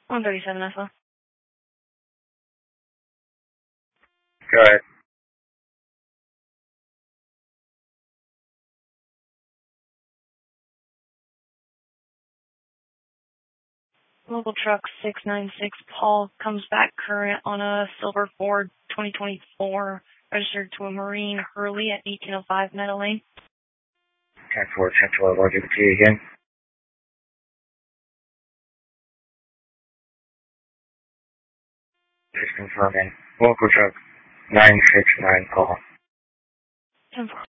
137 Alpha. Go ahead. Local truck 696 Paul comes back current on a silver Ford 2024, registered to a Marine Hurley at 1805 Meadow Lane. 10-4, 10-12, I'll give it to you again. Just confirming. Local truck 969 Paul. 10-4.